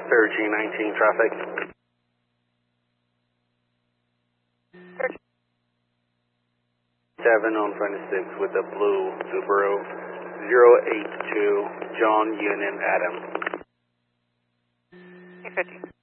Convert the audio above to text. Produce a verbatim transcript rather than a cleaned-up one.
Clear G nineteen traffic. seven on twenty-six with the blue Subaru zero eight two John Union Adam. eight fifty.